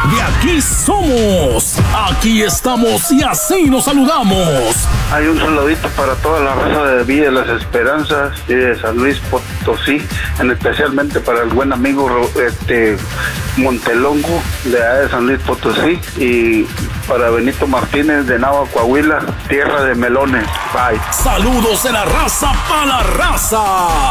De aquí somos, aquí estamos y así nos saludamos. Hay un saludito para toda la raza de Villa de las Esperanzas y de San Luis Potosí, especialmente para el buen amigo Montelongo de San Luis Potosí, y para Benito Martínez de Nava, Coahuila, tierra de melones. Bye. Saludos de la raza para la raza.